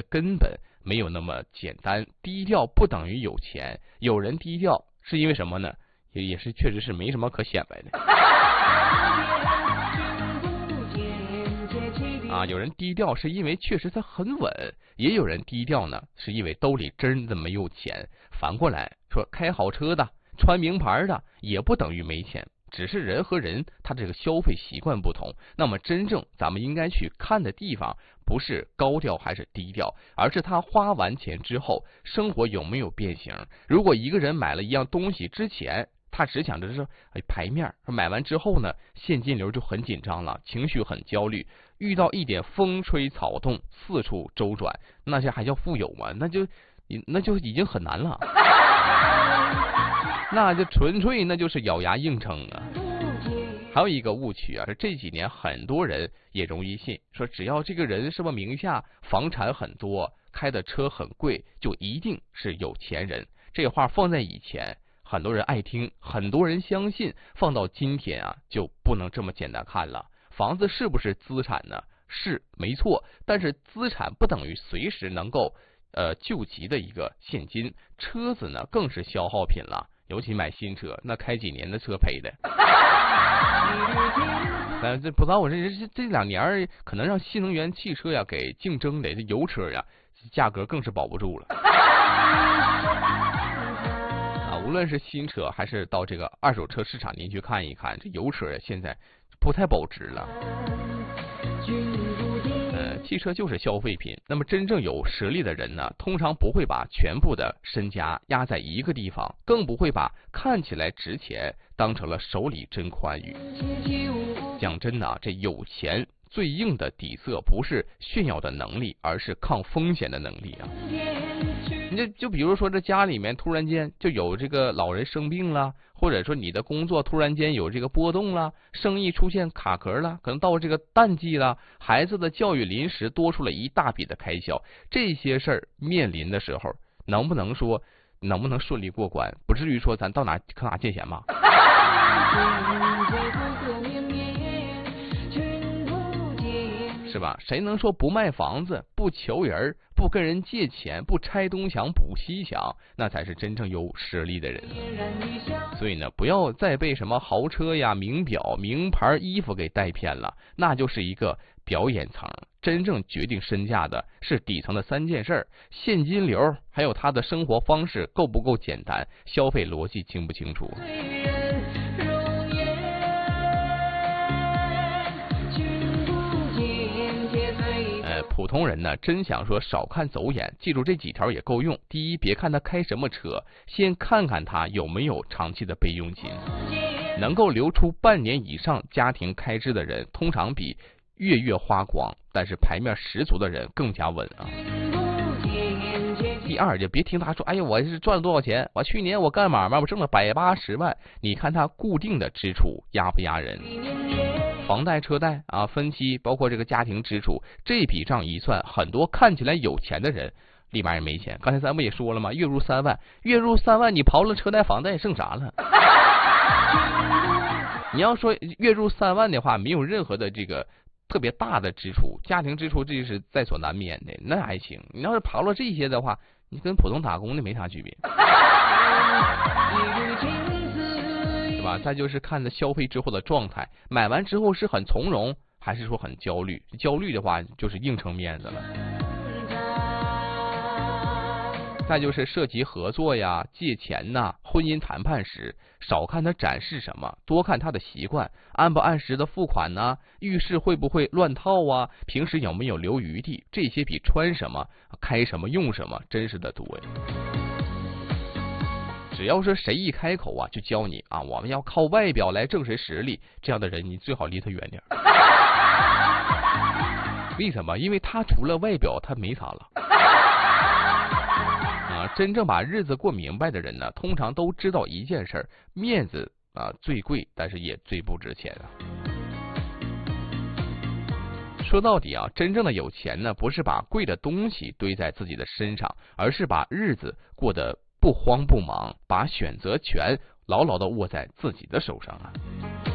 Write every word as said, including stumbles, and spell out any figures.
根本没有那么简单。低调不等于有钱，有人低调是因为什么呢？也也是确实是没什么可显摆的。啊，有人低调是因为确实他很稳，也有人低调呢是因为兜里真的没有钱。反过来说，开好车的、穿名牌的也不等于没钱，只是人和人他这个消费习惯不同。那么真正咱们应该去看的地方，不是高调还是低调，而是他花完钱之后生活有没有变形。如果一个人买了一样东西之前，他只想着是哎牌面，买完之后呢，现金流就很紧张了，情绪很焦虑，遇到一点风吹草动，四处周转，那些还叫富有吗？那就那就已经很难了，那就纯粹那就是咬牙硬撑啊。还有一个误区啊，是这几年很多人也容易信，说只要这个人是不名下房产很多，开的车很贵，就一定是有钱人。这话放在以前很多人爱听，很多人相信，放到今天啊，就不能这么简单看了。房子是不是资产呢？是，没错，但是资产不等于随时能够呃救急的一个现金。车子呢更是消耗品了，尤其买新车，那开几年的车赔的。但这不知道我这这这两年可能让新能源汽车呀给竞争的，这油车呀价格更是保不住了。无论是新车还是到这个二手车市场，您去看一看，这油车现在不太保值了。呃，汽车就是消费品。那么真正有实力的人呢，通常不会把全部的身家压在一个地方，更不会把看起来值钱当成了手里真宽裕。讲真的啊，这有钱最硬的底色不是炫耀的能力，而是抗风险的能力啊。你就就比如说这家里面突然间就有这个老人生病了，或者说你的工作突然间有这个波动了，生意出现卡壳了，可能到这个淡季了，孩子的教育临时多出了一大笔的开销，这些事儿面临的时候，能不能说能不能顺利过关？不至于说咱到哪可哪借钱吧？是吧？谁能说不卖房子、不求人、不跟人借钱、不拆东墙补西墙，那才是真正有实力的人。所以呢，不要再被什么豪车呀、名表、名牌衣服给带偏了，那就是一个表演层。真正决定身价的是底层的三件事：现金流，还有他的生活方式够不够简单，消费逻辑清不清楚。普通人呢，真想说少看走眼，记住这几条也够用。第一，别看他开什么车，先看看他有没有长期的备用金。能够留出半年以上家庭开支的人，通常比月月花光但是牌面十足的人更加稳啊。第二，就别听他说，哎呀，我是赚了多少钱，我去年我干买卖我挣了百八十万，你看他固定的支出压不压人？房贷、车贷啊，分期，包括这个家庭支出，这笔账一算，很多看起来有钱的人立马也没钱。刚才咱们也说了嘛，月入三万，月入三万，你刨了车贷、房贷剩啥了？你要说月入三万的话，没有任何的这个特别大的支出，家庭支出这是在所难免的，那还行。你要是刨了这些的话，你跟普通打工的没啥区别。再就是看的消费之后的状态，买完之后是很从容，还是说很焦虑？焦虑的话，就是硬撑面子了。再就是涉及合作呀、借钱呐、婚姻谈判时，少看他展示什么，多看他的习惯，按不按时的付款呢？遇事会不会乱套啊？平时有没有留余地？这些比穿什么、开什么、用什么真实的多呀。只要是谁一开口啊，就教你啊，我们要靠外表来证实实力，这样的人你最好离他远点。为什么？因为他除了外表，他没啥了。啊，真正把日子过明白的人呢，通常都知道一件事儿：面子啊最贵，但是也最不值钱啊。说到底啊，真正的有钱呢，不是把贵的东西堆在自己的身上，而是把日子过得不慌不忙，把选择权牢牢的握在自己的手上啊。